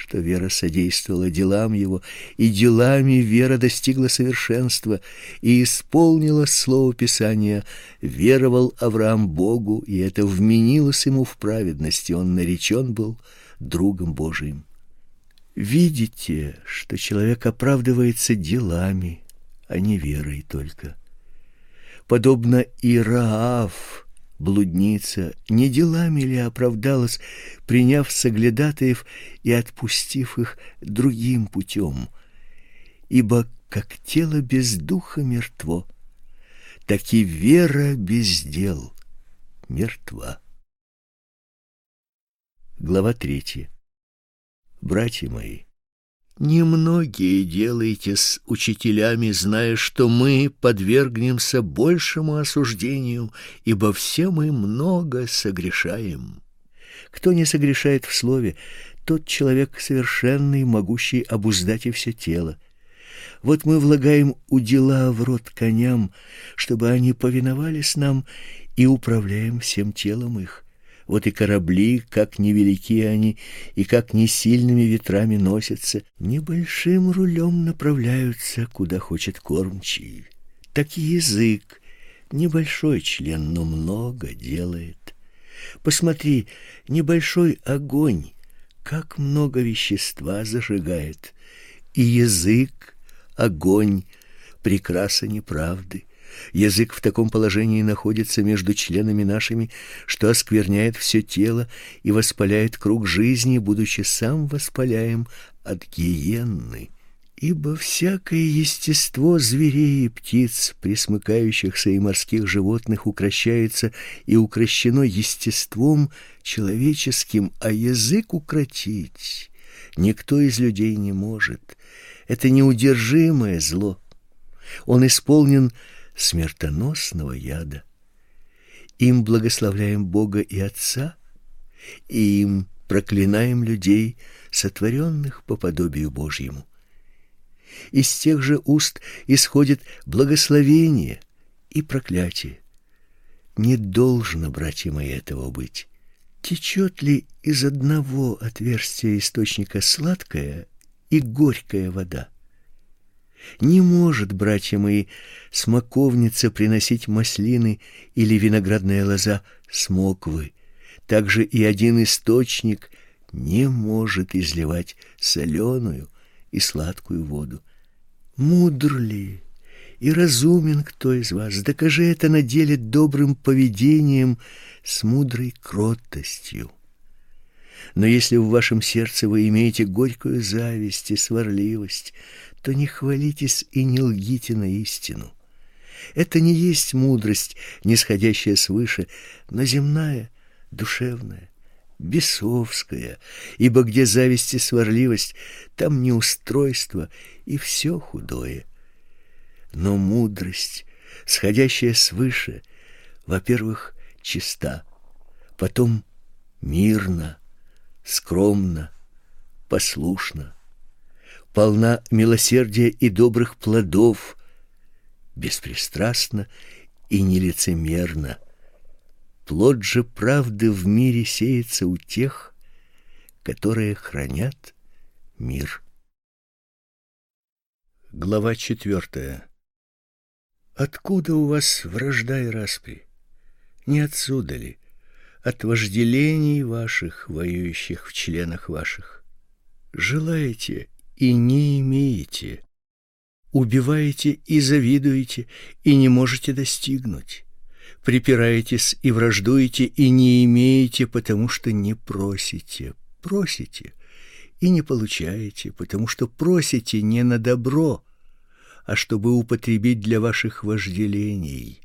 что вера содействовала делам его, и делами вера достигла совершенства и исполнила слово Писания: веровал Авраам Богу, и это вменилось ему в праведность, и он наречен был другом Божиим. Видите, что человек оправдывается делами, а не верой только. Подобно и Раав, блудница, не делами ли оправдалась, приняв соглядатаев и отпустив их другим путем? Ибо как тело без духа мертво, так и вера без дел мертва. Глава 3. Братья мои, немногие делайтесь учителями, зная, что мы подвергнемся большему осуждению, ибо все мы много согрешаем. Кто не согрешает в слове, тот человек совершенный, могущий обуздать и все тело. Вот мы влагаем удила в рот коням, чтобы они повиновались нам, и управляем всем телом их. Вот и корабли, как невелики они, и как не сильными ветрами носятся, небольшим рулем направляются, куда хочет кормчий. Так и язык, небольшой член, но много делает. Посмотри, небольшой огонь, как много вещества зажигает. И язык, огонь, прекраса неправды. Язык в таком положении находится между членами нашими, что оскверняет все тело и воспаляет круг жизни, будучи сам воспаляем от гиенны. Ибо всякое естество зверей и птиц, пресмыкающихся и морских животных, укрощается и укрощено естеством человеческим, а язык укротить никто из людей не может. Это неудержимое зло. Он исполнен смертоносного яда. Им благословляем Бога и Отца, и им проклинаем людей, сотворенных по подобию Божьему. Из тех же уст исходит благословение и проклятие. Не должно, братья мои, этого быть. Течет ли из одного отверстия источника сладкая и горькая вода? Не может, братья мои, смоковница приносить маслины или виноградная лоза смоквы. Также и один источник не может изливать соленую и сладкую воду. Мудр ли и разумен кто из вас? Докажи это на деле добрым поведением с мудрой кротостью. Но если в вашем сердце вы имеете горькую зависть и сварливость, то не хвалитесь и не лгите на истину. Это не есть мудрость, нисходящая свыше, но земная, душевная, бесовская, ибо где зависть и сварливость, там неустройство и все худое. Но мудрость, сходящая свыше, во-первых, чиста, потом мирна, скромна, послушна, полна милосердия и добрых плодов, беспристрастна и нелицемерна. Плод же правды в мире сеется у тех, которые хранят мир. Глава 4. Откуда у вас вражда и распри? Не отсюда ли? От вожделений ваших, воюющих в членах ваших. Желаете и не имеете, убиваете и завидуете, и не можете достигнуть. Припираетесь и враждуете, и не имеете, потому что не просите. Просите и не получаете, потому что просите не на добро, а чтобы употребить для ваших вожделений.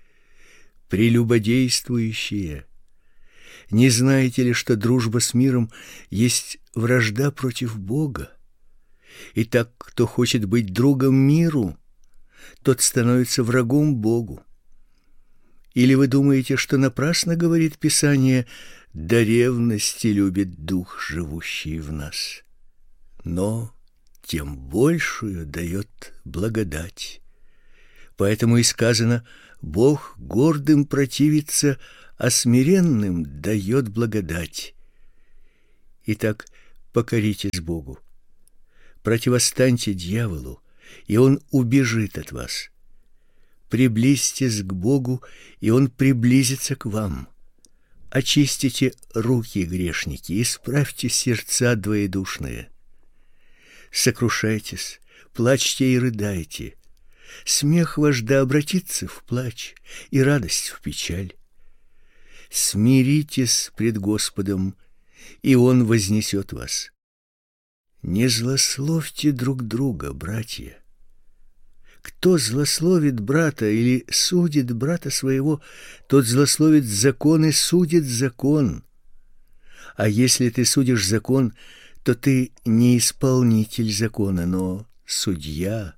Прелюбодействующие, не знаете ли, что дружба с миром есть вражда против Бога? Итак, кто хочет быть другом миру, тот становится врагом Богу. Или вы думаете, что напрасно говорит Писание: «До ревности любит Дух, живущий в нас»? Но тем большую дает благодать. Поэтому и сказано: Бог гордым противится, а смиренным дает благодать. Итак, покоритесь Богу. Противостаньте дьяволу, и он убежит от вас. Приблизьтесь к Богу, и он приблизится к вам. Очистите руки, грешники, исправьте сердца двоедушные. Сокрушайтесь, плачьте и рыдайте. Смех ваш да обратится в плач, и радость в печаль. Смиритесь пред Господом, и Он вознесет вас. Не злословьте друг друга, братья. Кто злословит брата или судит брата своего, тот злословит закон и судит закон. А если ты судишь закон, то ты не исполнитель закона, но судья.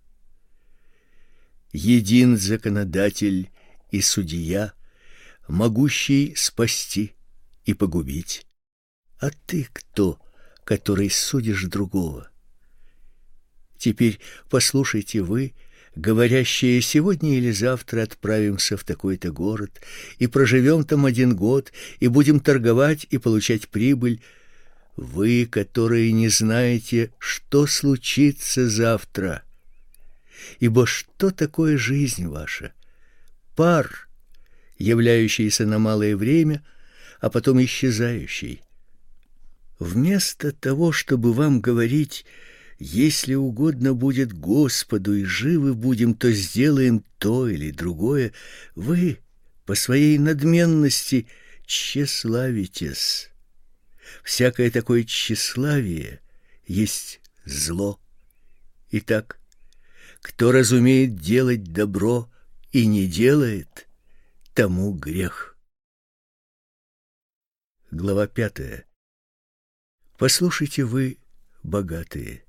Един законодатель и судья, могущий спасти и погубить. А ты кто, который судишь другого? Теперь послушайте вы, говорящие: сегодня или завтра отправимся в такой-то город и проживем там 1 год, и будем торговать и получать прибыль. Вы, которые не знаете, что случится завтра. Ибо что такое жизнь ваша? Пар, являющийся на малое время, а потом исчезающий. Вместо того, чтобы вам говорить: если угодно будет Господу и живы будем, то сделаем то или другое, вы по своей надменности тщеславитесь. Всякое такое тщеславие есть зло. Итак, кто разумеет делать добро и не делает, тому грех. Глава 5. Послушайте вы, богатые,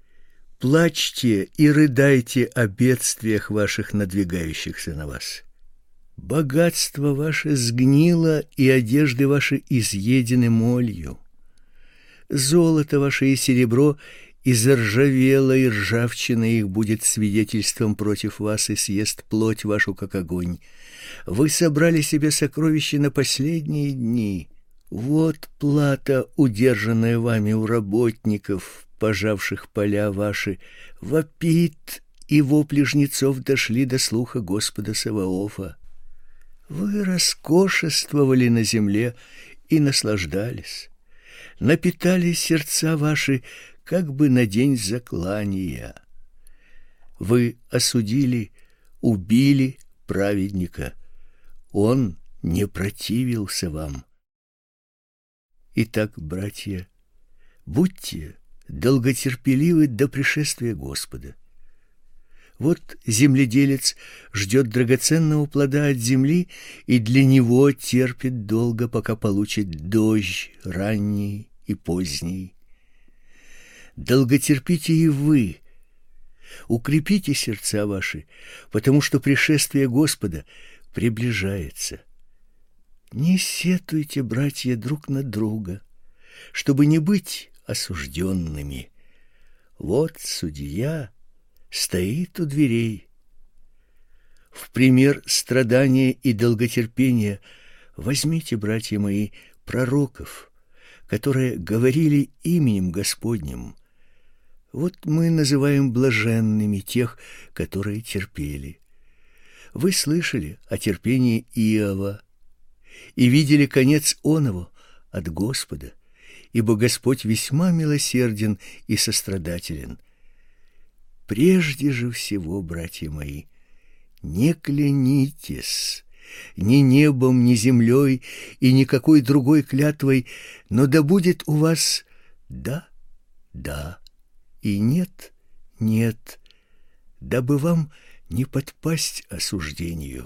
плачьте и рыдайте о бедствиях ваших, надвигающихся на вас. Богатство ваше сгнило, и одежды ваши изъедены молью. Золото ваше и серебро изржавело, и ржавчина их будет свидетельством против вас, и съест плоть вашу, как огонь. Вы собрали себе сокровища на последние дни. Вот плата, удержанная вами у работников, пожавших поля ваши, вопит, и вопли жнецов дошли до слуха Господа Саваофа. Вы роскошествовали на земле и наслаждались, напитали сердца ваши, как бы на день заклания. Вы осудили, убили праведника, он не противился вам. Итак, братья, будьте долготерпеливы до пришествия Господа. Вот земледелец ждет драгоценного плода от земли и для него терпит долго, пока получит дождь ранний и поздний. Долготерпите и вы, укрепите сердца ваши, потому что пришествие Господа приближается. Не сетуйте, братья, друг на друга, чтобы не быть осужденными. Вот судья стоит у дверей. В пример страдания и долготерпения возьмите, братья мои, пророков, которые говорили именем Господним. Вот мы называем блаженными тех, которые терпели. Вы слышали о терпении Иова и видели конец оного от Господа, ибо Господь весьма милосерден и сострадателен. Прежде же всего, братья мои, не клянитесь ни небом, ни землей и никакой другой клятвой, но да будет у вас «да, да» и «нет, нет», дабы вам не подпасть осуждению.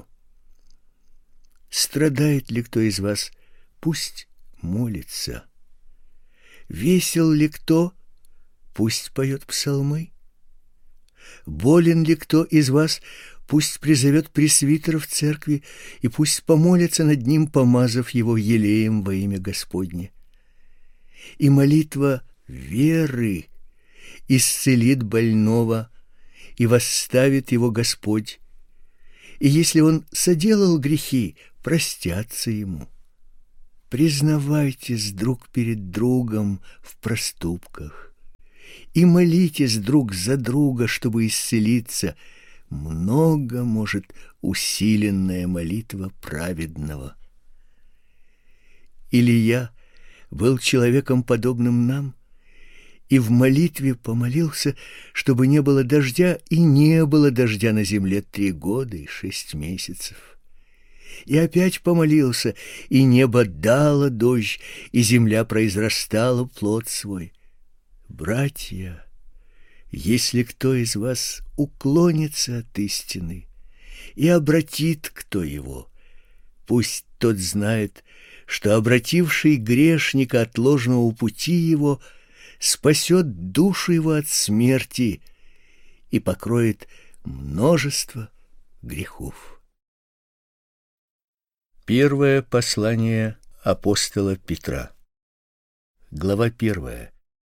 Страдает ли кто из вас, пусть молится. Весел ли кто, пусть поет псалмы. Болен ли кто из вас, пусть призовет пресвитера в церкви, и пусть помолится над ним, помазав его елеем во имя Господне. И молитва веры исцелит больного, и восставит его Господь. И если он соделал грехи, простятся ему. признавайтесь друг перед другом в проступках и молитесь друг за друга, чтобы исцелиться. Много может усиленная молитва праведного. Илия был человеком, подобным нам, и в молитве помолился, чтобы не было дождя, и не было дождя на земле 3 года и 6 месяцев. И опять помолился, и небо дало дождь, и земля произрастала плод свой. Братья, если кто из вас уклонится от истины и обратит кто его, пусть тот знает, что обративший грешника от ложного пути его спасет душу его от смерти и покроет множество грехов. Первое послание апостола Петра. Глава 1.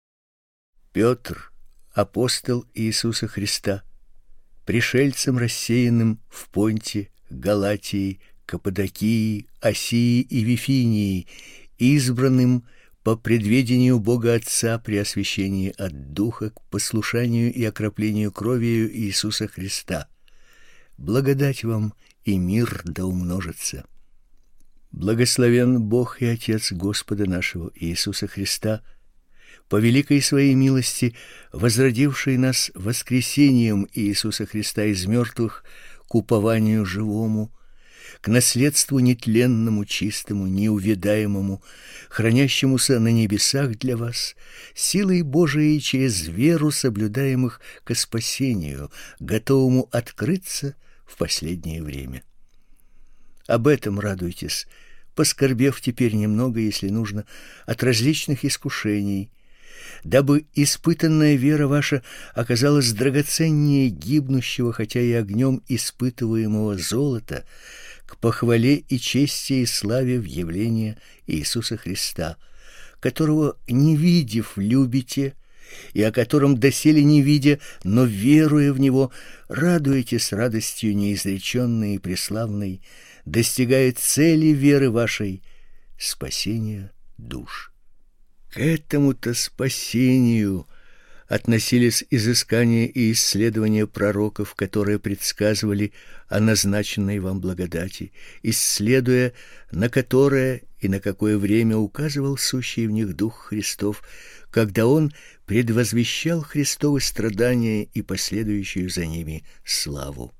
Петр, апостол Иисуса Христа, пришельцем рассеянным в Понте, Галатии, Каппадокии, Асии и Вифинии, избранным по предведению Бога Отца при освящении от Духа к послушанию и окроплению кровью Иисуса Христа. Благодать вам и мир да умножится. Благословен Бог и Отец Господа нашего Иисуса Христа, по великой своей милости, возродивший нас воскресением Иисуса Христа из мертвых к упованию живому, к наследству нетленному, чистому, неувядаемому, хранящемуся на небесах для вас, силой Божией через веру соблюдаемых ко спасению, готовому открыться в последнее время. Об этом радуйтесь, поскорбев теперь немного, если нужно, от различных искушений, дабы испытанная вера ваша оказалась драгоценнее гибнущего, хотя и огнем испытываемого золота, к похвале и чести и славе в явлении Иисуса Христа, которого, не видев, любите, и о котором доселе не видя, но веруя в Него, радуетесь радостью неизреченной и преславной, достигает цели веры вашей — спасения душ. К этому-то спасению относились изыскания и исследования пророков, которые предсказывали о назначенной вам благодати, исследуя, на которое и на какое время указывал сущий в них Дух Христов, когда Он предвозвещал Христовы страдания и последующую за ними славу.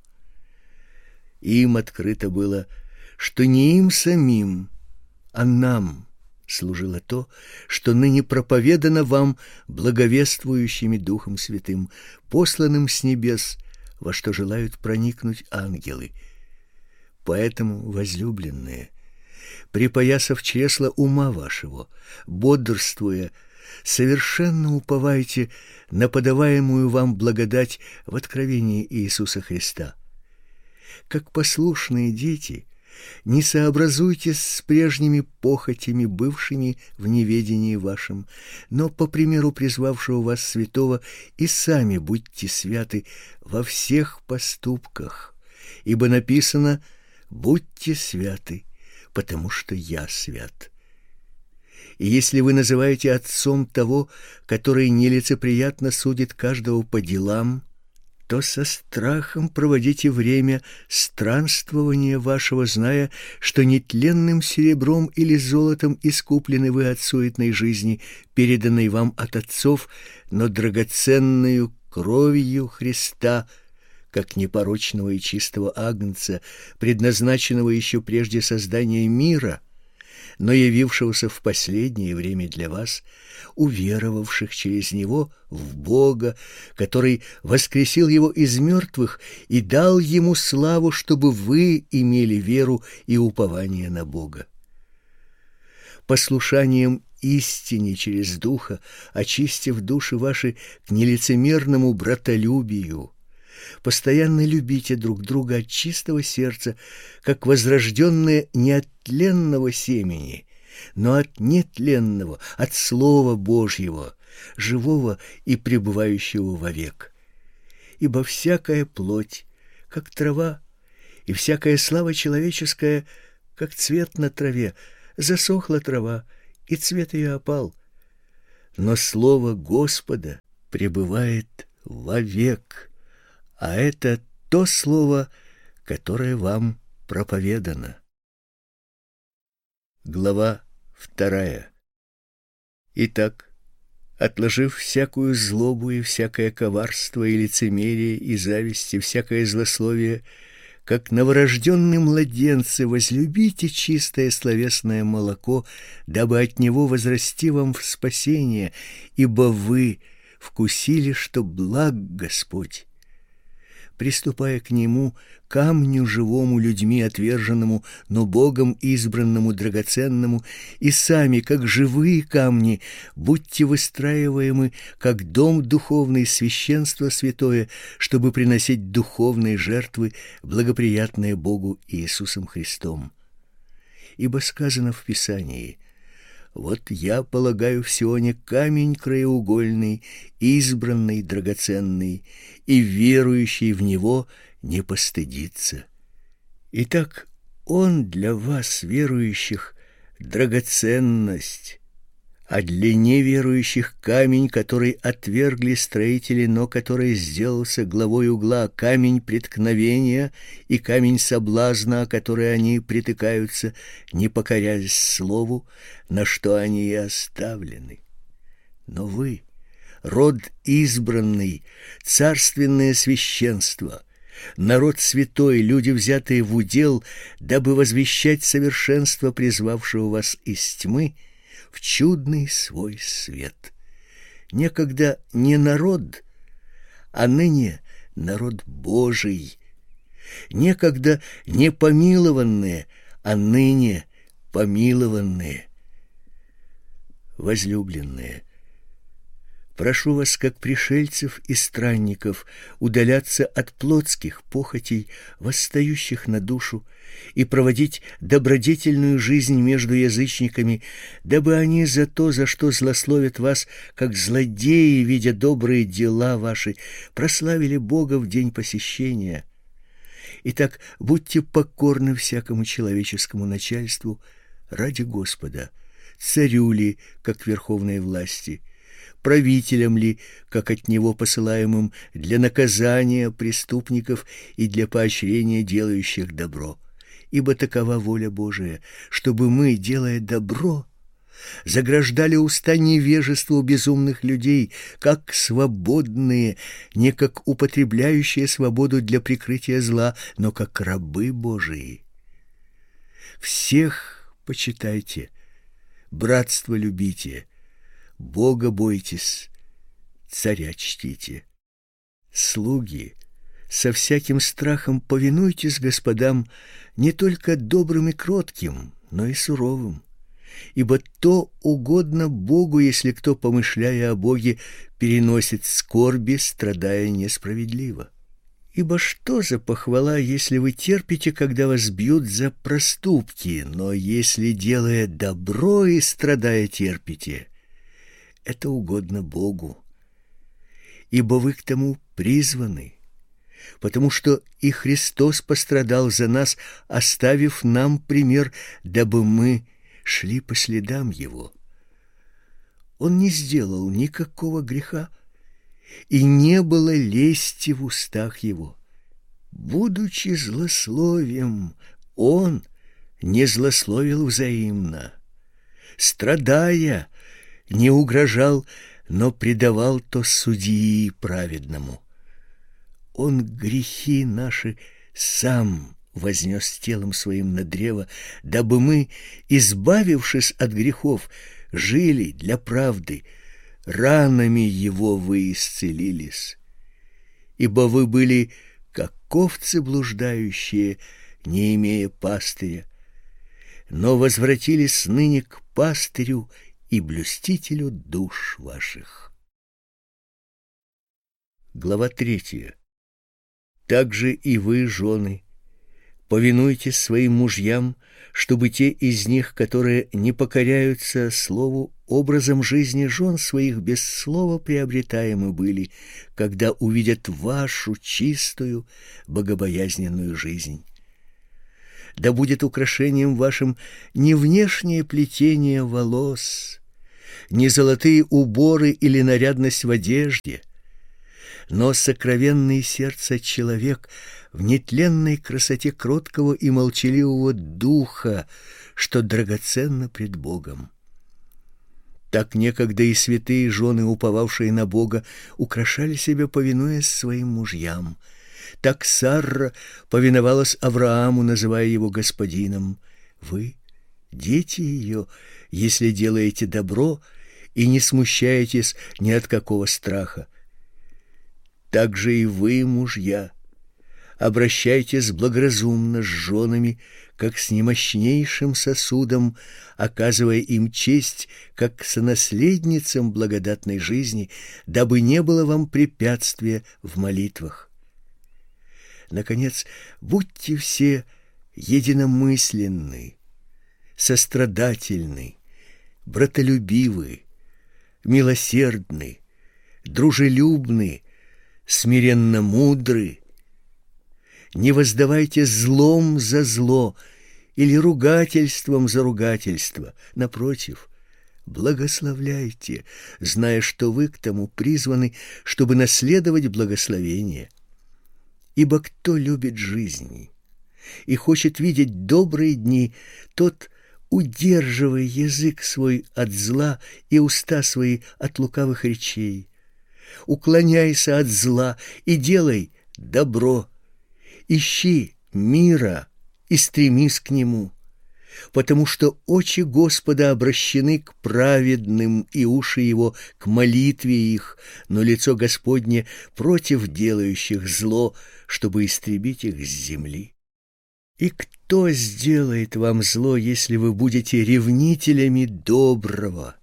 Им открыто было, что не им самим, а нам служило то, что ныне проповедано вам благовествующими Духом Святым, посланным с небес, во что желают проникнуть ангелы. Поэтому, возлюбленные, припоясав чресла ума вашего, бодрствуя, совершенно уповайте на подаваемую вам благодать в откровении Иисуса Христа. Как послушные дети, не сообразуйтесь с прежними похотями, бывшими в неведении вашем, но по примеру призвавшего вас святого и сами будьте святы во всех поступках, ибо написано: «Будьте святы, потому что я свят». И если вы называете отцом того, который нелицеприятно судит каждого по делам, то со страхом проводите время странствования вашего, зная, что нетленным серебром или золотом искуплены вы от суетной жизни, переданной вам от отцов, но драгоценную кровью Христа, как непорочного и чистого агнца, предназначенного еще прежде создания мира, но явившегося в последнее время для вас, уверовавших через Него в Бога, который воскресил Его из мертвых и дал Ему славу, чтобы вы имели веру и упование на Бога. Послушанием истине через Духа, очистив души ваши к нелицемерному братолюбию, постоянно любите друг друга от чистого сердца, как возрожденные не от тленного семени, но от нетленного, от Слова Божьего, живого и пребывающего вовек. Ибо всякая плоть, как трава, и всякая слава человеческая, как цвет на траве, засохла трава, и цвет ее опал. Но слово Господа пребывает вовек, а это то слово, которое вам проповедано. Глава 2. Итак, отложив всякую злобу и всякое коварство и лицемерие и зависть и всякое злословие, как новорожденные младенцы, возлюбите чистое словесное молоко, дабы от него возрасти вам в спасение, ибо вы вкусили, что благ Господь. Приступая к нему, камню живому, людьми отверженному, но Богом избранному, драгоценному, и сами, как живые камни, будьте выстраиваемы, как дом духовный, священство святое, чтобы приносить духовные жертвы, благоприятные Богу Иисусом Христом. Ибо сказано в Писании: «Вот я полагаю в Сионе камень краеугольный, избранный, драгоценный, и верующий в него не постыдится». Итак, он для вас, верующих, драгоценность, а для неверующих камень, который отвергли строители, но который сделался главой угла, камень преткновения и камень соблазна, о который они притыкаются, не покоряясь слову, на что они и оставлены. Но вы, род избранный, царственное священство, народ святой, люди, взятые в удел, дабы возвещать совершенство призвавшего вас из тьмы в чудный свой свет. Некогда не народ, а ныне народ Божий. Некогда не помилованные, а ныне помилованные. Возлюбленные, прошу вас, как пришельцев и странников, удаляться от плотских похотей, восстающих на душу, и проводить добродетельную жизнь между язычниками, дабы они за то, за что злословят вас, как злодеи, видя добрые дела ваши, прославили Бога в день посещения. Итак, будьте покорны всякому человеческому начальству ради Господа, царю ли, как верховной власти, правителям ли, как от него посылаемым для наказания преступников и для поощрения делающих добро. Ибо такова воля Божия, чтобы мы, делая добро, заграждали уста невежеству безумных людей, как свободные, не как употребляющие свободу для прикрытия зла, но как рабы Божии. Всех почитайте, братство любите, Бога бойтесь, царя чтите. Слуги, со всяким страхом повинуйтесь господам не только добрым и кротким, но и суровым. Ибо то угодно Богу, если кто, помышляя о Боге, переносит скорби, страдая несправедливо. Ибо что за похвала, если вы терпите, когда вас бьют за проступки, но если, делая добро и страдая, терпите, это угодно Богу. Ибо вы к тому призваны, потому что и Христос пострадал за нас, оставив нам пример, дабы мы шли по следам Его. Он не сделал никакого греха, и не было лести в устах Его. Будучи злословием, Он не злословил взаимно. Страдая, не угрожал, но предавал то судьи праведному. Он грехи наши сам вознес телом своим на древо, дабы мы, избавившись от грехов, жили для правды. Ранами Его вы исцелились. Ибо вы были, как овцы блуждающие, не имея пастыря, но возвратились ныне к пастырю и блюстителю душ ваших. Глава 3. Также и вы, жены, повинуйтесь своим мужьям, чтобы те из них, которые не покоряются слову, образом жизни жен своих без слова приобретаемы были, когда увидят вашу чистую, богобоязненную жизнь. Да будет украшением вашим не внешнее плетение волос, не золотые уборы или нарядность в одежде, но сокровенный сердца человек в нетленной красоте кроткого и молчаливого духа, что драгоценно пред Богом. Так некогда и святые жены, уповавшие на Бога, украшали себя, повинуясь своим мужьям. Так Сарра повиновалась Аврааму, называя его господином. Вы, дети ее, если делаете добро и не смущаетесь ни от какого страха. Так же и вы, мужья, обращайтесь благоразумно с женами, как с немощнейшим сосудом, оказывая им честь, как сонаследницам благодатной жизни, дабы не было вам препятствия в молитвах. Наконец, будьте все единомысленны, сострадательны, братолюбивы, милосердны, дружелюбны, смиренно мудры. Не воздавайте злом за зло или ругательством за ругательство. Напротив, благословляйте, зная, что вы к тому призваны, чтобы наследовать благословение. Ибо кто любит жизнь и хочет видеть добрые дни, тот, удерживая язык свой от зла и уста свои от лукавых речей, уклоняйся от зла и делай добро. Ищи мира и стремись к нему, потому что очи Господа обращены к праведным и уши его к молитве их, но лицо Господне против делающих зло, чтобы истребить их с земли. И кто сделает вам зло, если вы будете ревнителями доброго?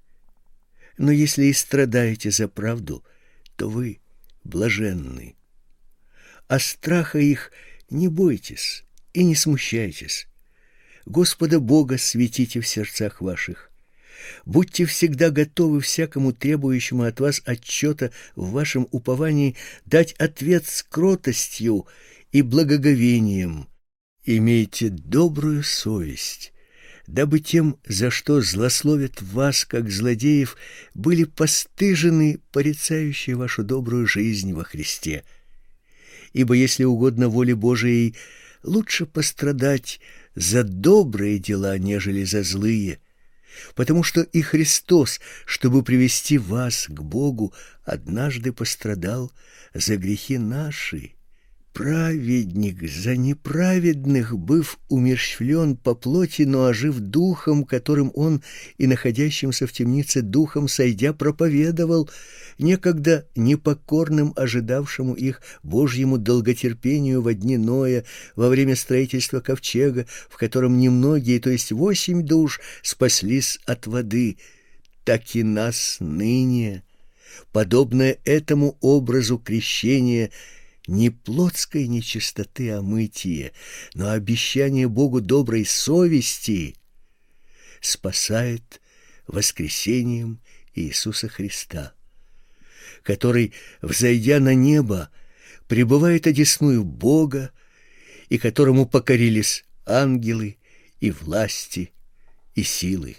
Но если и страдаете за правду, то вы блаженны. А страха их не бойтесь и не смущайтесь. Господа Бога светите в сердцах ваших. Будьте всегда готовы всякому требующему от вас отчета в вашем уповании дать ответ с кротостью и благоговением. Имейте добрую совесть, дабы тем, за что злословят вас, как злодеев, были постыжены порицающие вашу добрую жизнь во Христе. Ибо если угодно воле Божией, лучше пострадать за добрые дела, нежели за злые, потому что и Христос, чтобы привести вас к Богу, однажды пострадал за грехи наши. Праведник за неправедных, быв умерщвлен по плоти, но ожив духом, которым он и находящимся в темнице духом сойдя проповедовал, некогда непокорным ожидавшему их Божьему долготерпению во дни Ноя, во время строительства ковчега, в котором немногие, то есть 8 душ, спаслись от воды, так и нас ныне, подобное этому образу крещения, не плотской нечистоты омытие, но обещание Богу доброй совести спасает воскресением Иисуса Христа, который, взойдя на небо, пребывает одесную Бога, и которому покорились ангелы и власти и силы.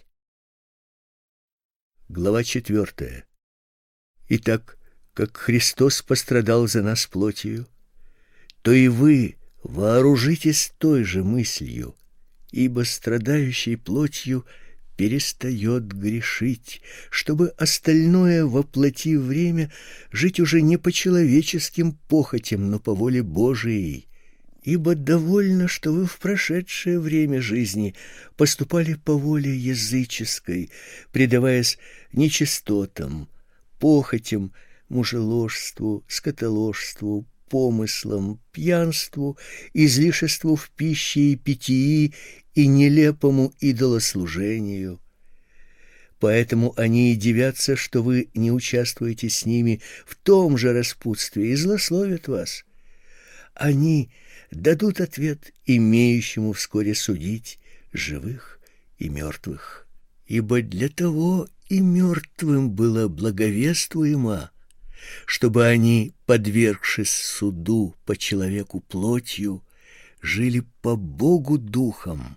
Глава 4. Итак, как Христос пострадал за нас плотью, то и вы вооружитесь той же мыслью, ибо страдающий плотью перестает грешить, чтобы остальное во плоти время жить уже не по человеческим похотям, но по воле Божией. Ибо довольно, что вы в прошедшее время жизни поступали по воле языческой, предаваясь нечистотам, похотям, мужеложству, скотоложству, помыслам, пьянству, излишеству в пище и питьи и нелепому идолослужению. Поэтому они и дивятся, что вы не участвуете с ними в том же распутстве и злословят вас. Они дадут ответ имеющему вскоре судить живых и мертвых. Ибо для того и мертвым было благовествуемо, чтобы они, подвергшись суду по человеку плотью, жили по Богу духом.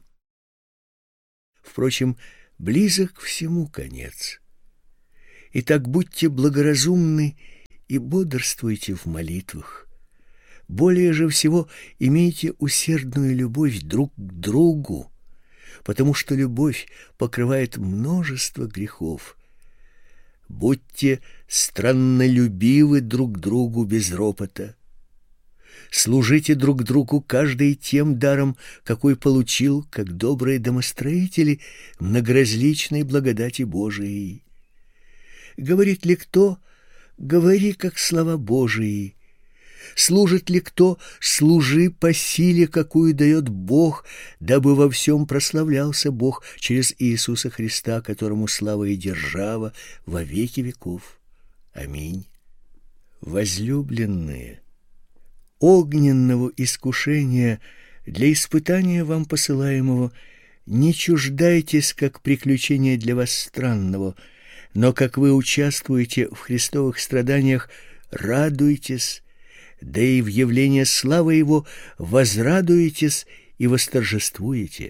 Впрочем, близок всему конец. Итак, будьте благоразумны и бодрствуйте в молитвах. Более же всего имейте усердную любовь друг к другу, потому что любовь покрывает множество грехов. Будьте страннолюбивы друг другу без ропота. Служите друг другу каждый тем даром, какой получил, как добрые домостроители, многоразличной благодати Божией. Говорит ли кто, говори, как слова Божии. Служит ли кто, служи по силе, какую дает Бог, дабы во всем прославлялся Бог через Иисуса Христа, которому слава и держава во веки веков. Аминь. Возлюбленные, огненного искушения для испытания вам посылаемого не чуждайтесь, как приключения для вас странного, но как вы участвуете в христовых страданиях, радуйтесь, да и в явление славы Его возрадуетесь и восторжествуете.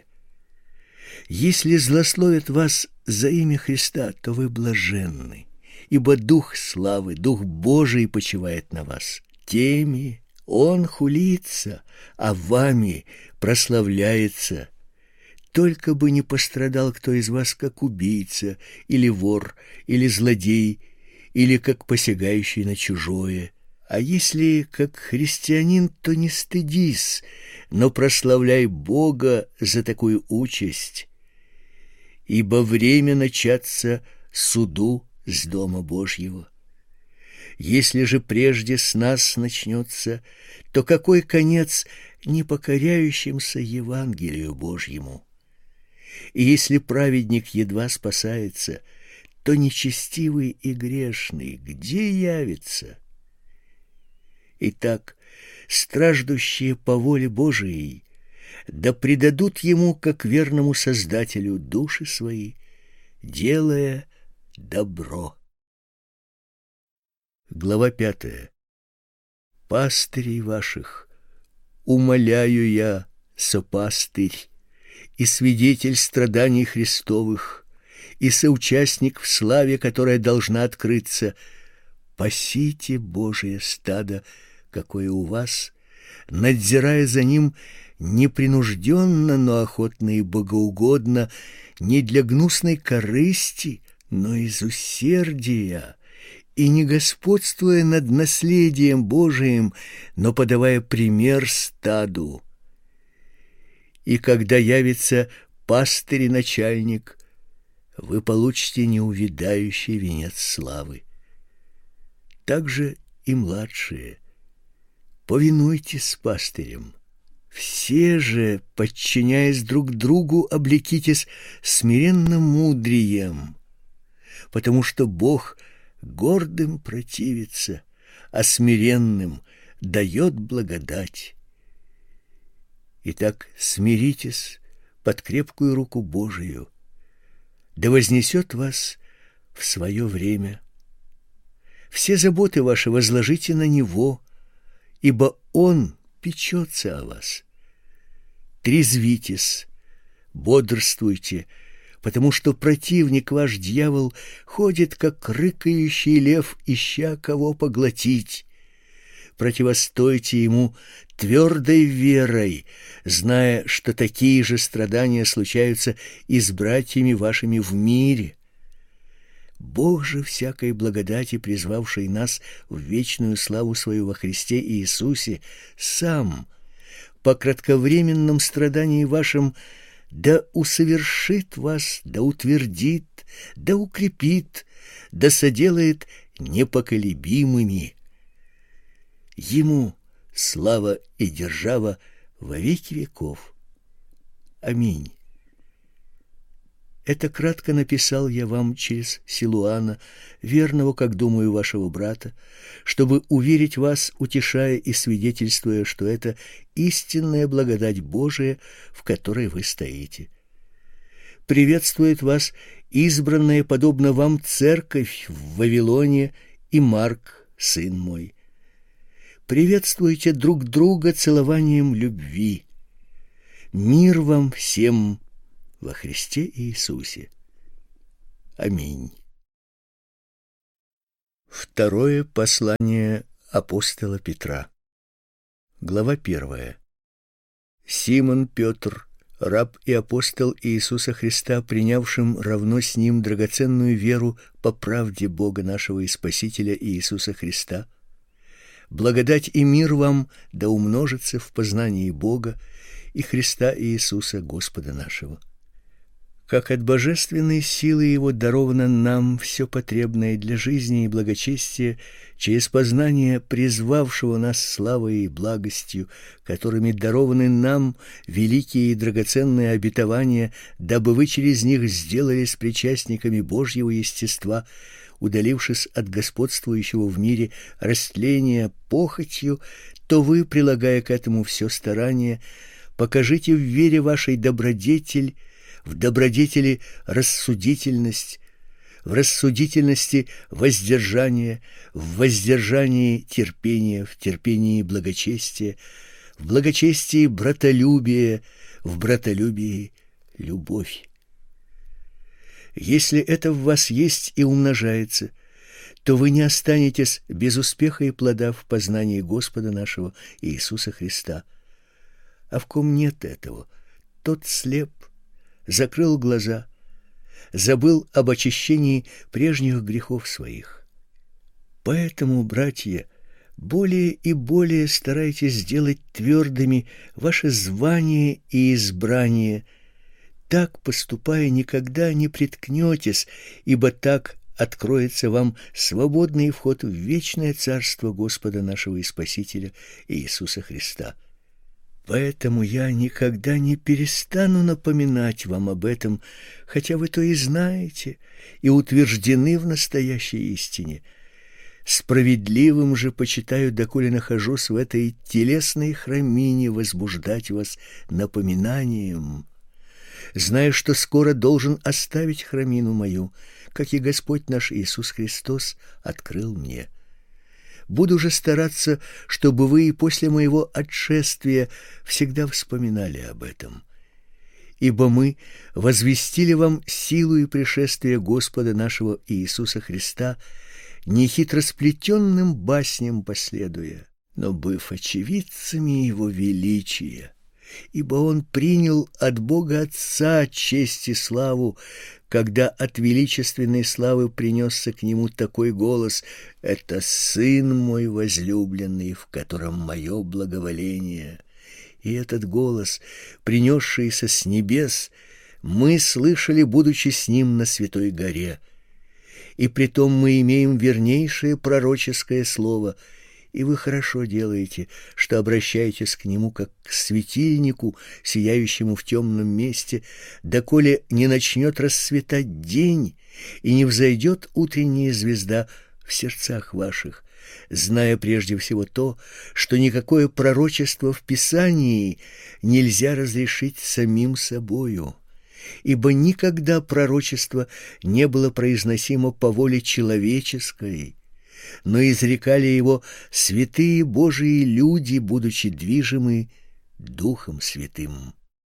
Если злословят вас за имя Христа, то вы блаженны, ибо Дух славы, Дух Божий почивает на вас. Теми Он хулится, а вами прославляется. Только бы не пострадал кто из вас, как убийца, или вор, или злодей, или как посягающий на чужое. А если как христианин, то не стыдись, но прославляй Бога за такую участь, ибо время начаться суду с Дома Божьего. Если же прежде с нас начнется, то какой конец непокоряющимся Евангелию Божьему? И если праведник едва спасается, то нечестивый и грешный где явится? Итак, страждущие по воле Божией да предадут Ему, как верному Создателю, души свои, делая добро. Глава 5. Пастырей ваших умоляю я, сопастырь, и свидетель страданий Христовых, и соучастник в славе, которая должна открыться, пасите Божие стадо, какое у вас, надзирая за ним непринужденно, но охотно и богоугодно, не для гнусной корысти, но из усердия, и не господствуя над наследием Божиим, но подавая пример стаду. И когда явится пастырь и начальник, вы получите неувядающий венец славы. Также и младшие. Повинуйтесь пастырям. Все же, подчиняясь друг другу, облекитесь смиренным мудрием, потому что Бог гордым противится, а смиренным дает благодать. Итак, смиритесь под крепкую руку Божию, да вознесет вас в свое время. Все заботы ваши возложите на Него, ибо Он печется о вас. Трезвитесь, бодрствуйте, потому что противник ваш, дьявол, ходит, как рыкающий лев, ища кого поглотить. Противостойте ему твердой верой, зная, что такие же страдания случаются и с братьями вашими в мире. Бог же всякой благодати, призвавший нас в вечную славу свою во Христе Иисусе, сам по кратковременном страдании вашем да усовершит вас, да утвердит, да укрепит, да соделает непоколебимыми. Ему слава и держава во веки веков. Аминь. Это кратко написал я вам через Силуана, верного, как думаю, вашего брата, чтобы уверить вас, утешая и свидетельствуя, что это истинная благодать Божия, в которой вы стоите. Приветствует вас избранная, подобно вам, церковь в Вавилоне и Марк, сын мой. Приветствуйте друг друга целованием любви. Мир вам всем во Христе Иисусе. Аминь. Второе послание апостола Петра. Глава 1. Симон Петр, раб и апостол Иисуса Христа, принявшим равно с ним драгоценную веру по правде Бога нашего и Спасителя Иисуса Христа, благодать и мир вам да умножится в познании Бога и Христа Иисуса Господа нашего. Как от божественной силы Его даровано нам все потребное для жизни и благочестия через познание призвавшего нас славой и благостью, которыми дарованы нам великие и драгоценные обетования, дабы вы через них сделались причастниками Божьего естества, удалившись от господствующего в мире растления похотью, то вы, прилагая к этому все старание, покажите в вере вашей добродетель, в добродетели рассудительность, в рассудительности воздержание, в воздержании терпение, в терпении благочестие, в благочестии братолюбие, в братолюбии любовь. Если это в вас есть и умножается, то вы не останетесь без успеха и плода в познании Господа нашего Иисуса Христа. А в ком нет этого, тот слеп, закрыл глаза, забыл об очищении прежних грехов своих. Поэтому, братья, более и более старайтесь сделать твердыми ваше звание и избрание. Так, поступая, никогда не приткнетесь, ибо так откроется вам свободный вход в вечное царство Господа нашего и Спасителя Иисуса Христа. Поэтому я никогда не перестану напоминать вам об этом, хотя вы то и знаете, и утверждены в настоящей истине. Справедливым же почитаю, доколе нахожусь в этой телесной храмине, возбуждать вас напоминанием, зная, что скоро должен оставить храмину мою, как и Господь наш Иисус Христос открыл мне. Буду же стараться, чтобы вы и после моего отшествия всегда вспоминали об этом. Ибо мы возвестили вам силу и пришествие Господа нашего Иисуса Христа, не хитросплетенным басням последуя, но быв очевидцами Его величия. Ибо Он принял от Бога Отца честь и славу, когда от величественной славы принесся к Нему такой голос: «Это Сын мой возлюбленный, в котором мое благоволение». И этот голос, принесшийся с небес, мы слышали, будучи с Ним на Святой горе. И притом мы имеем вернейшее пророческое слово, и вы хорошо делаете, что обращаетесь к нему как к светильнику, сияющему в темном месте, доколе не начнет расцветать день и не взойдет утренняя звезда в сердцах ваших, зная прежде всего то, что никакое пророчество в Писании нельзя разрешить самим собою. Ибо никогда пророчество не было произносимо по воле человеческой, но изрекали его святые Божии люди, будучи движимы Духом Святым.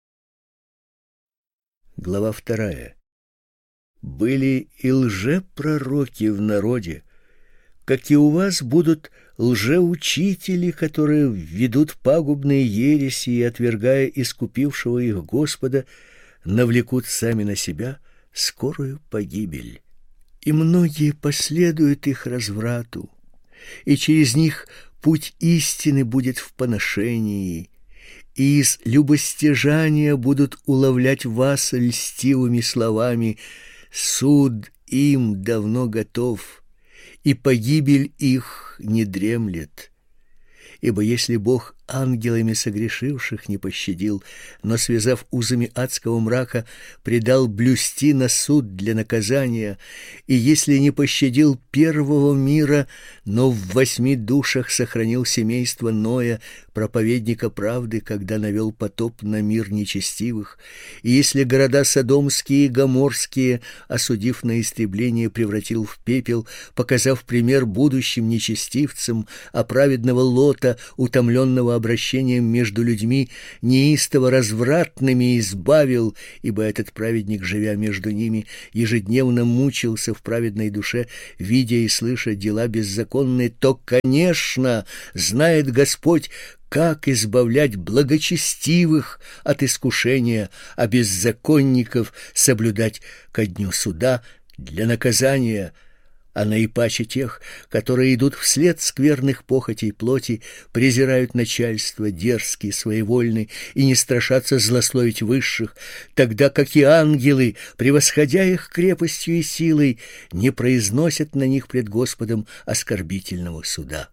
Глава 2. Были и лжепророки в народе, как и у вас будут лжеучители, которые введут пагубные ереси и, отвергая искупившего их Господа, навлекут сами на себя скорую погибель. И многие последуют их разврату, и через них путь истины будет в поношении, и из любостяжания будут уловлять вас льстивыми словами: «Суд им давно готов, и погибель их не дремлет». Ибо если Бог ангелами согрешивших не пощадил, но, связав узами адского мрака, предал блюсти на суд для наказания, и если не пощадил первого мира, но в 8 душах сохранил семейство Ноя, проповедника правды, когда навел потоп на мир нечестивых, и если города Содомские и Гоморские, осудив на истребление, превратил в пепел, показав пример будущим нечестивцам, а праведного Лота, утомленного обращением между людьми неистово развратными избавил, ибо этот праведник, живя между ними, ежедневно мучился в праведной душе, видя и слыша дела беззаконные, то, конечно, знает Господь, как избавлять благочестивых от искушения, а беззаконников соблюдать ко дню суда для наказания, а наипаче тех, которые идут вслед скверных похотей плоти, презирают начальство, дерзкие, своевольны и не страшатся злословить высших, тогда как и ангелы, превосходя их крепостью и силой, не произносят на них пред Господом оскорбительного суда.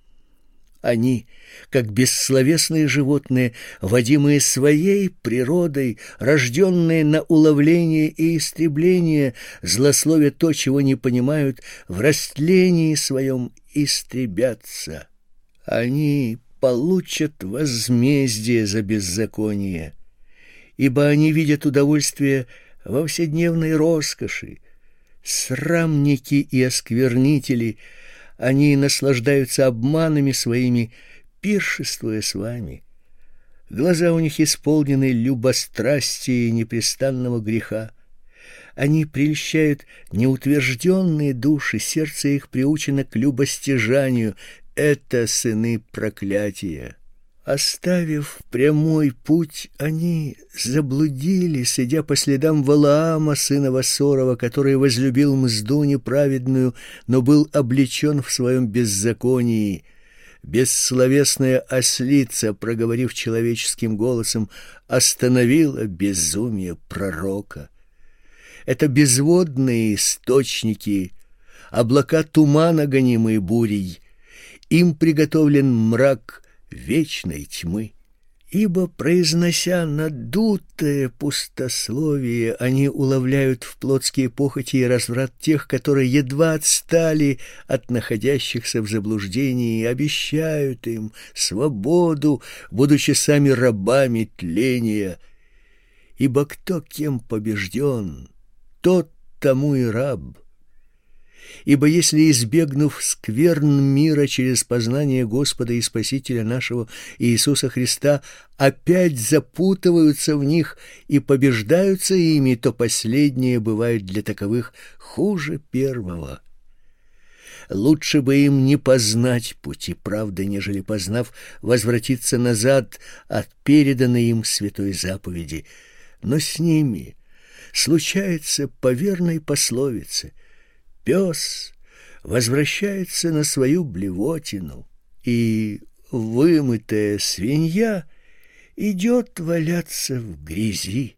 Они, как бессловесные животные, водимые своей природой, рожденные на уловление и истребление, злословя то, чего не понимают, в растлении своем истребятся. Они получат возмездие за беззаконие, ибо они видят удовольствие во вседневной роскоши. Срамники и осквернители — они наслаждаются обманами своими, пиршествуя с вами. Глаза у них исполнены любострастия и непрестанного греха. Они прельщают неутвержденные души, сердце их приучено к любостяжанию. Это сыны проклятия. Оставив прямой путь, они заблудились, идя по следам Валаама, сына Вассорова, который возлюбил мзду неправедную, но был облечен в своем беззаконии. Бессловесная ослица, проговорив человеческим голосом, остановила безумие пророка. Это безводные источники, облака тумана, гонимые бурей. Им приготовлен мрак вечной тьмы. Ибо, произнося надутое пустословие, они уловляют в плотские похоти и разврат тех, которые едва отстали от находящихся в заблуждении, и обещают им свободу, будучи сами рабами тления. Ибо кто кем побежден, тот тому и раб. Ибо если, избегнув скверн мира через познание Господа и Спасителя нашего Иисуса Христа, опять запутываются в них и побеждаются ими, то последние бывают для таковых хуже первого. Лучше бы им не познать пути правды, нежели, познав, возвратиться назад от переданной им святой заповеди. Но с ними случается по верной пословице: пес возвращается на свою блевотину, и вымытая свинья идет валяться в грязи.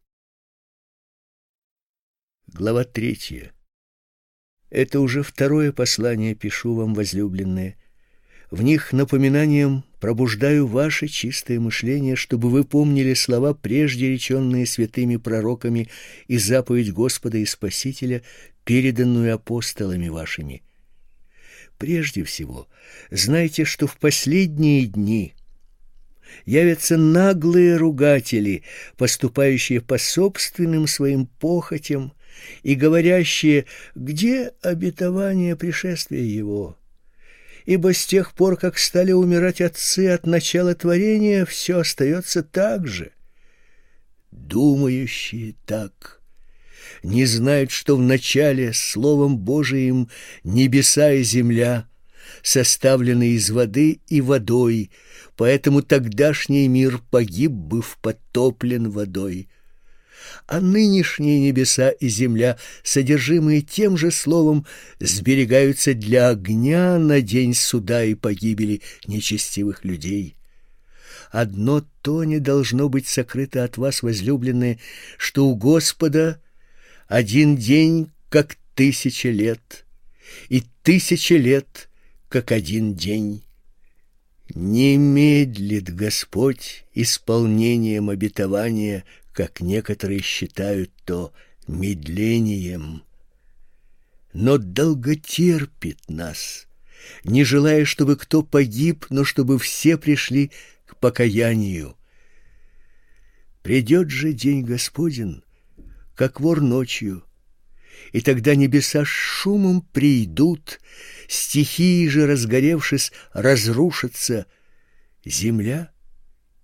Глава 3. Это уже второе послание пишу вам, возлюбленные. В них напоминанием пробуждаю ваше чистое мышление, чтобы вы помнили слова, прежде реченные святыми пророками, и заповедь Господа и Спасителя, переданную апостолами вашими. Прежде всего, знайте, что в последние дни явятся наглые ругатели, поступающие по собственным своим похотям и говорящие: где обетование пришествия его? Ибо с тех пор, как стали умирать отцы от начала творения, все остается так же. Думающие так не знают, что в начале Словом Божиим небеса и земля составлены из воды и водой, поэтому тогдашний мир погиб, быв потоплен водой. А нынешние небеса и земля, содержимые тем же словом, сберегаются для огня на день суда и погибели нечестивых людей. Одно то не должно быть сокрыто от вас, возлюбленные, что у Господа один день, как 1000 лет, и 1000 лет, как один день. Не медлит Господь исполнением обетования, как некоторые считают то медлением, но долготерпит нас, не желая, чтобы кто погиб, но чтобы все пришли к покаянию. Придет же день Господень, как вор ночью, и тогда небеса с шумом придут, стихии же, разгоревшись, разрушатся, земля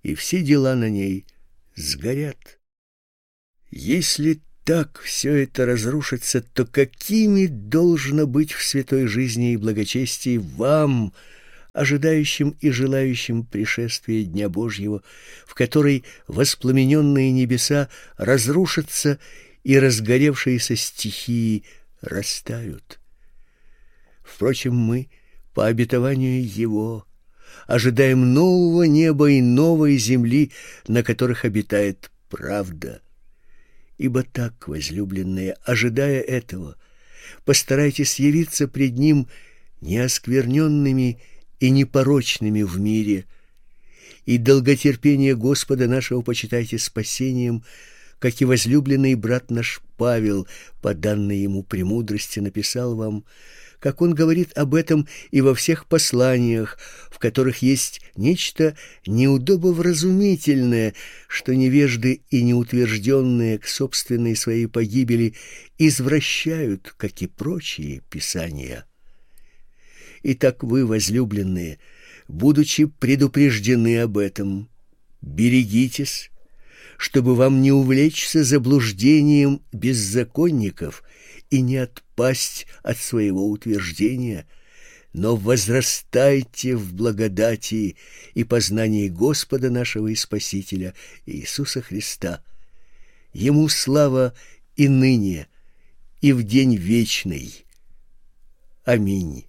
и все дела на ней сгорят. Если так все это разрушится, то какими должно быть в святой жизни и благочестии вам, ожидающим и желающим пришествия Дня Божьего, в который воспламененные небеса разрушатся и разгоревшиеся стихии растают? Впрочем, мы, по обетованию Его, ожидаем нового неба и новой земли, на которых обитает правда. Ибо так, возлюбленные, ожидая этого, постарайтесь явиться пред Ним неоскверненными и непорочными в мире, и долготерпение Господа нашего почитайте спасением, как и возлюбленный брат наш Павел, по данной ему премудрости, написал вам, как он говорит об этом и во всех посланиях, в которых есть нечто неудобовразумительное, что невежды и неутвержденные к собственной своей погибели извращают, как и прочие писания. Итак, вы, возлюбленные, будучи предупреждены об этом, берегитесь, чтобы вам не увлечься заблуждением беззаконников и не отпасть от своего утверждения, но возрастайте в благодати и познании Господа нашего и Спасителя Иисуса Христа. Ему слава и ныне, и в день вечный. Аминь.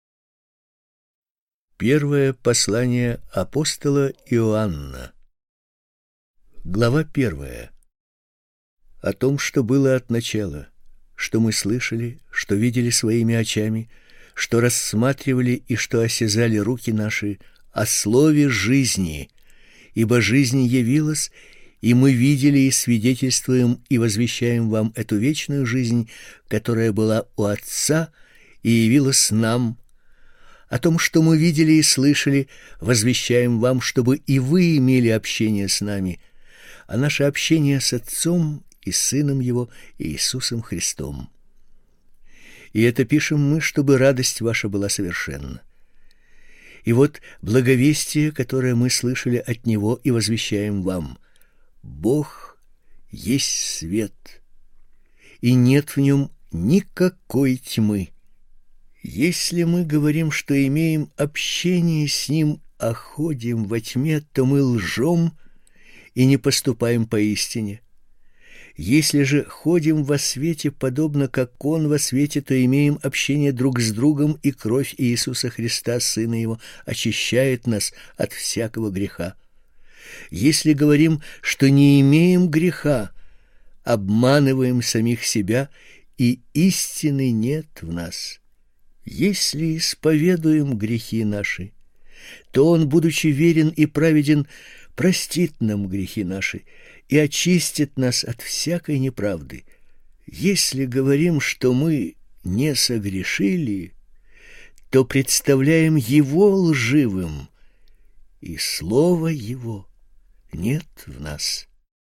Первое послание апостола Иоанна. Глава 1. О том, что было от начала, что мы слышали, что видели своими очами, что рассматривали и что осязали руки наши, о слове жизни, ибо жизнь явилась, и мы видели и свидетельствуем и возвещаем вам эту вечную жизнь, которая была у Отца и явилась нам. О том, что мы видели и слышали, возвещаем вам, чтобы и вы имели общение с нами, а наше общение с Отцом и Сыном Его Иисусом Христом. И это пишем мы, чтобы радость ваша была совершенна. И вот благовестие, которое мы слышали от Него и возвещаем вам: Бог есть свет, и нет в нем никакой тьмы. Если мы говорим, что имеем общение с Ним, а ходим во тьме, то мы лжем и не поступаем поистине. Если же ходим во свете, подобно как Он во свете, то имеем общение друг с другом, и кровь Иисуса Христа, Сына Его, очищает нас от всякого греха. Если говорим, что не имеем греха, обманываем самих себя, и истины нет в нас. Если исповедуем грехи наши, то Он, будучи верен и праведен, простит нам грехи наши и очистит нас от всякой неправды. Если говорим, что мы не согрешили, то представляем Его лживым, и слова Его нет в нас.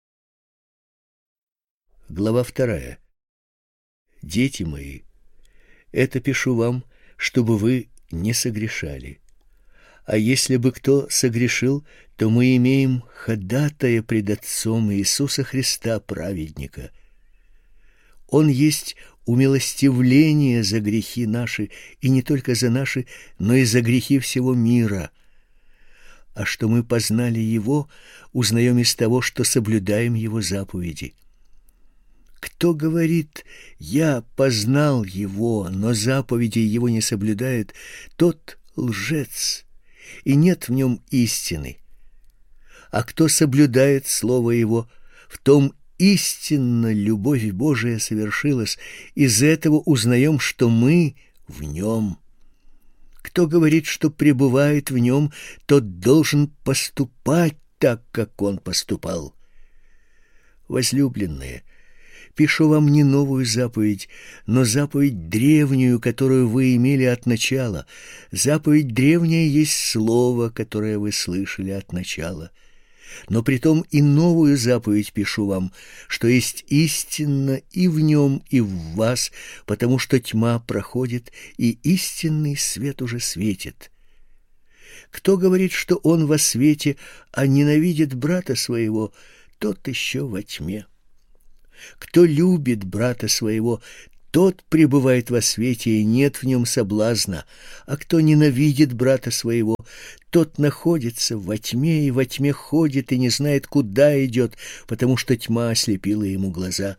Глава 2. Дети мои, это пишу вам, чтобы вы не согрешали. А если бы кто согрешил, то мы имеем ходатая пред Отцом Иисуса Христа, праведника. Он есть умилостивление за грехи наши, и не только за наши, но и за грехи всего мира. А что мы познали Его, узнаем из того, что соблюдаем Его заповеди. Кто говорит: «Я познал Его», но заповеди Его не соблюдает, тот лжец, и нет в нем истины. А кто соблюдает Слово Его, в том истинно любовь Божия совершилась. Из этого узнаем, что мы в Нем. Кто говорит, что пребывает в Нем, тот должен поступать так, как Он поступал. Возлюбленные, пишу вам не новую заповедь, но заповедь древнюю, которую вы имели от начала. Заповедь древняя есть слово, которое вы слышали от начала. Но притом и новую заповедь пишу вам, что есть истинно и в нем, и в вас, потому что тьма проходит, и истинный свет уже светит. Кто говорит, что он во свете, а ненавидит брата своего, тот еще во тьме. Кто любит брата своего, тот пребывает во свете, и нет в нем соблазна, а кто ненавидит брата своего, тот находится во тьме, и во тьме ходит, и не знает, куда идет, потому что тьма ослепила ему глаза.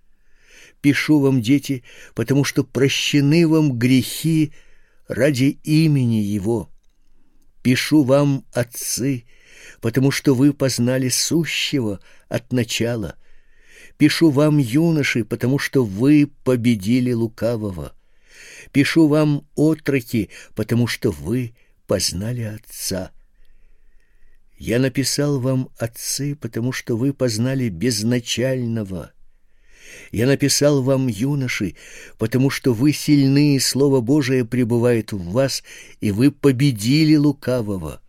Пишу вам, дети, потому что прощены вам грехи ради имени Его. Пишу вам, отцы, потому что вы познали сущего от начала. Пишу вам, юноши, потому что вы победили лукавого. Пишу вам, отроки, потому что вы познали Отца. Я написал вам, отцы, потому что вы познали безначального. Я написал вам, юноши, потому что вы сильны, и Слово Божие пребывает в вас, и вы победили лукавого.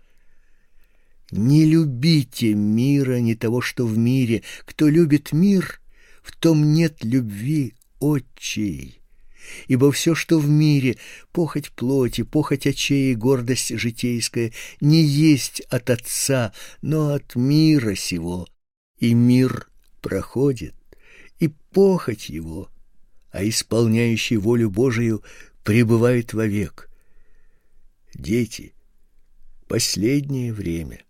Не любите мира, ни того, что в мире. Кто любит мир, в том нет любви отчей. Ибо все, что в мире, похоть плоти, похоть очей и гордость житейская, не есть от Отца, но от мира сего. И мир проходит, и похоть его, а исполняющий волю Божию пребывает вовек. Дети, последнее время.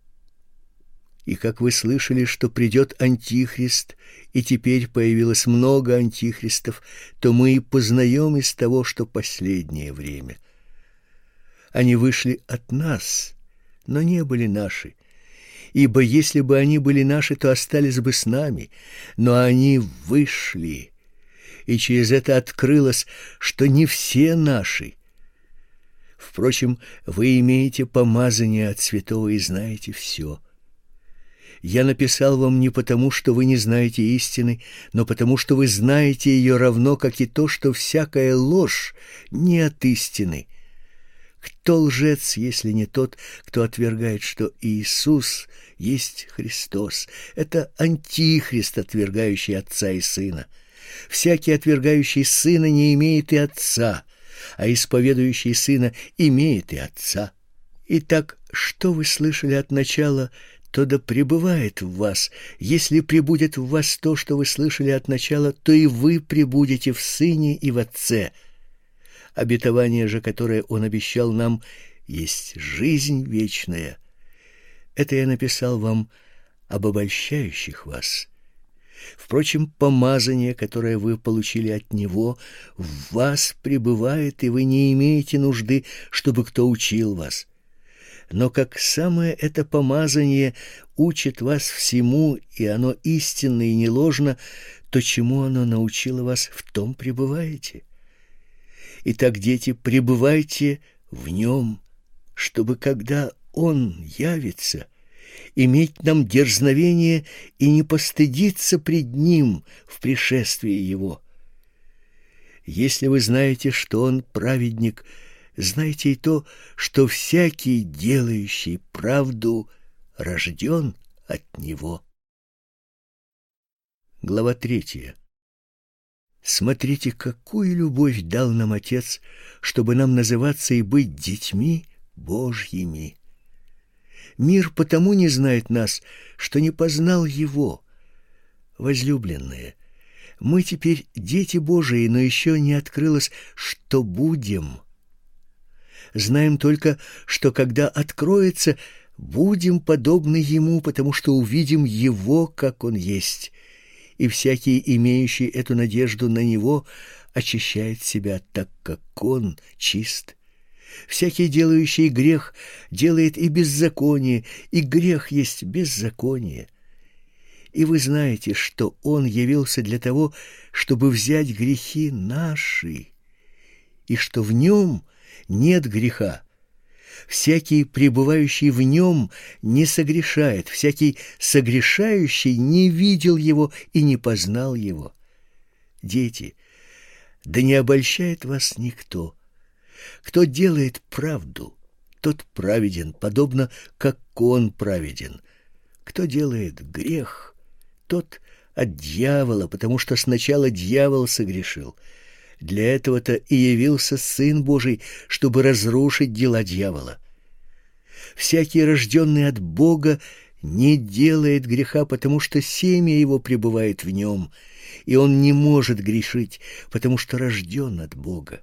И как вы слышали, что придет Антихрист, и теперь появилось много антихристов, то мы и познаем из того, что последнее время. Они вышли от нас, но не были наши. Ибо если бы они были наши, то остались бы с нами, но они вышли, и через это открылось, что не все наши. Впрочем, вы имеете помазание от Святого и знаете все. Я написал вам не потому, что вы не знаете истины, но потому, что вы знаете ее равно, как и то, что всякая ложь не от истины. Кто лжец, если не тот, кто отвергает, что Иисус есть Христос? Это антихрист, отвергающий Отца и Сына. Всякий, отвергающий Сына, не имеет и Отца, а исповедующий Сына имеет и Отца. Итак, что вы слышали от начала, то да пребывает в вас. Если пребудет в вас то, что вы слышали от начала, то и вы пребудете в Сыне и в Отце. Обетование же, которое Он обещал нам, есть жизнь вечная. Это я написал вам об обольщающих вас. Впрочем, помазание, которое вы получили от Него, в вас пребывает, и вы не имеете нужды, чтобы кто учил вас. Но как самое это помазание учит вас всему, и оно истинно и не ложно, то чему оно научило вас, в том пребываете. Итак, дети, пребывайте в Нем, чтобы, когда Он явится, иметь нам дерзновение и не постыдиться пред Ним в пришествии Его. Если вы знаете, что Он праведник, знайте и то, что всякий, делающий правду, рожден от Него. Глава 3. Смотрите, какую любовь дал нам Отец, чтобы нам называться и быть детьми Божьими. Мир потому не знает нас, что не познал Его. Возлюбленные, мы теперь дети Божии, но еще не открылось, что будем. Знаем только, что когда откроется, будем подобны Ему, потому что увидим Его, как Он есть. И всякий, имеющий эту надежду на Него, очищает себя, так как Он чист. Всякий, делающий грех, делает и беззаконие, и грех есть беззаконие. И вы знаете, что Он явился для того, чтобы взять грехи наши, и что в Нем нет греха. Всякий, пребывающий в Нем, не согрешает, всякий согрешающий не видел Его и не познал Его. Дети, да не обольщает вас никто. Кто делает правду, тот праведен, подобно как Он праведен. Кто делает грех, тот от дьявола, потому что сначала дьявол согрешил. Для этого-то и явился Сын Божий, чтобы разрушить дела дьявола. Всякий, рожденный от Бога, не делает греха, потому что семя его пребывает в нем, и он не может грешить, потому что рожден от Бога.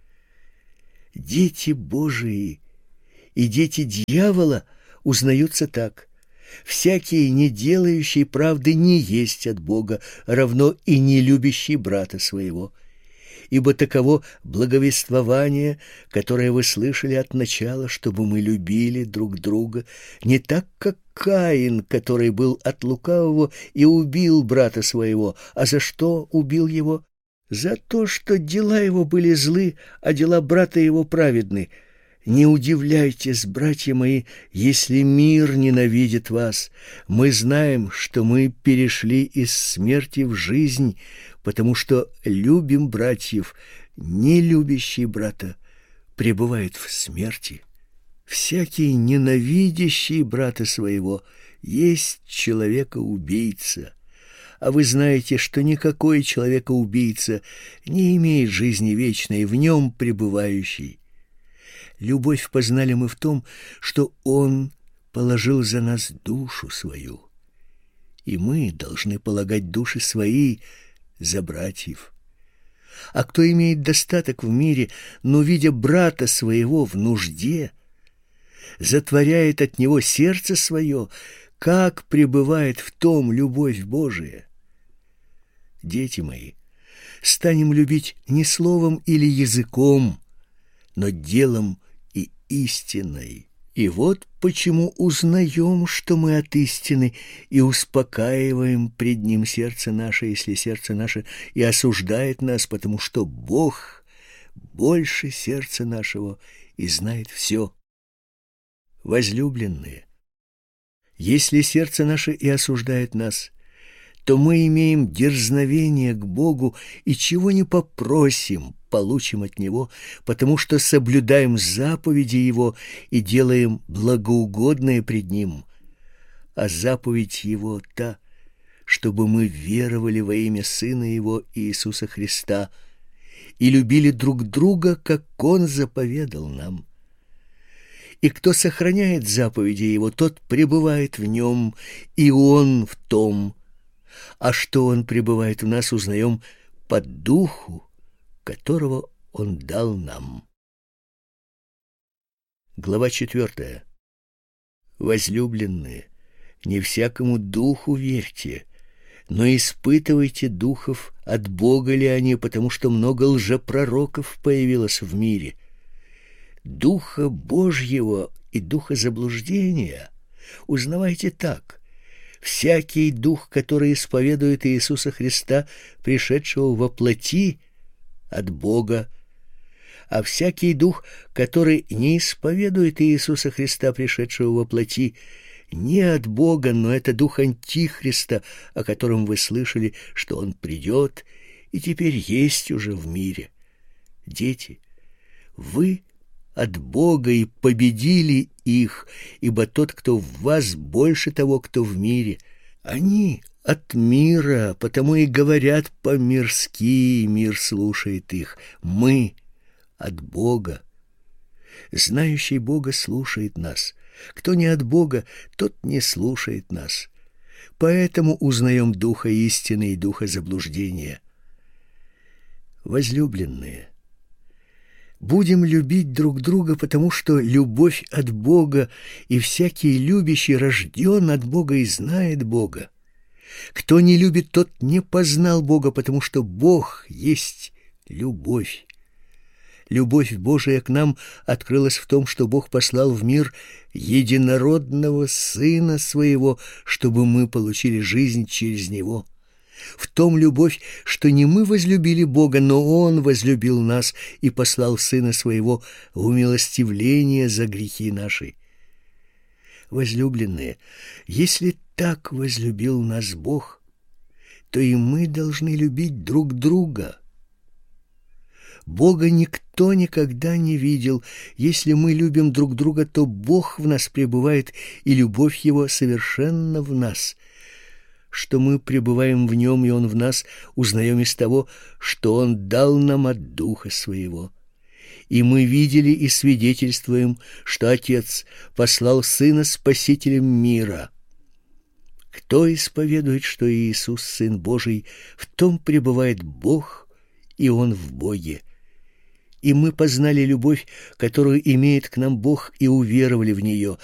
Дети Божии и дети дьявола узнаются так: всякий, не делающий правды, не есть от Бога, равно и не любящий брата своего. Ибо таково благовествование, которое вы слышали от начала, чтобы мы любили друг друга, не так, как Каин, который был от лукавого и убил брата своего. А за что убил его? За то, что дела его были злы, а дела брата его праведны. Не удивляйтесь, братья мои, если мир ненавидит вас. Мы знаем, что мы перешли из смерти в жизнь, потому что любим братьев. Не любящий брата пребывает в смерти. Всякий, ненавидящий брата своего, есть человека-убийца. А вы знаете, что никакой человека-убийца не имеет жизни вечной, в нем пребывающей. Любовь познали мы в том, что Он положил за нас душу свою, и мы должны полагать души свои за братьев. А кто имеет достаток в мире, но, видя брата своего в нужде, затворяет от него сердце свое, как пребывает в том любовь Божия? Дети мои, станем любить не словом или языком, но делом и истиной. И вот почему узнаем, что мы от истины, и успокаиваем пред Ним сердце наше, если сердце наше и осуждает нас, потому что Бог больше сердца нашего и знает все. Возлюбленные, если сердце наше и осуждает нас, то мы имеем дерзновение к Богу, и чего не попросим, получим от Него, потому что соблюдаем заповеди Его и делаем благоугодное пред Ним. А заповедь Его та, чтобы мы веровали во имя Сына Его Иисуса Христа и любили друг друга, как Он заповедал нам. И кто сохраняет заповеди Его, тот пребывает в Нем, и Он в том. А что Он пребывает в нас, узнаем по Духу, которого Он дал нам. Глава 4. Возлюбленные, не всякому духу верьте, но испытывайте духов, от Бога ли они, потому что много лжепророков появилось в мире. Духа Божьего и духа заблуждения узнавайте так: всякий дух, который исповедует Иисуса Христа, пришедшего во плоти, от Бога, а всякий дух, который не исповедует Иисуса Христа, пришедшего во плоти, не от Бога, но это дух Антихриста, о котором вы слышали, что он придет и теперь есть уже в мире. Дети, вы от Бога и победили их, ибо тот, кто в вас, больше того, кто в мире. Они от мира, потому и говорят по-мирски, и мир слушает их. Мы от Бога. Знающий Бога слушает нас. Кто не от Бога, тот не слушает нас. Поэтому узнаем духа истины и духа заблуждения. Возлюбленные, будем любить друг друга, потому что любовь от Бога, и всякий любящий рожден от Бога и знает Бога. Кто не любит, тот не познал Бога, потому что Бог есть любовь. Любовь Божия к нам открылась в том, что Бог послал в мир единородного Сына Своего, чтобы мы получили жизнь через Него. В том любовь, что не мы возлюбили Бога, но Он возлюбил нас и послал Сына Своего в умилостивление за грехи наши. Возлюбленные, если так возлюбил нас Бог, то и мы должны любить друг друга. Бога никто никогда не видел. Если мы любим друг друга, то Бог в нас пребывает, и любовь Его совершенно в нас. Что мы пребываем в Нем, и Он в нас, узнаем из того, что Он дал нам от Духа Своего. и мы видели и свидетельствуем, что Отец послал Сына Спасителем мира. Кто исповедует, что Иисус Сын Божий, в том пребывает Бог, и Он в Боге. И мы познали любовь, которую имеет к нам Бог, и уверовали в нее,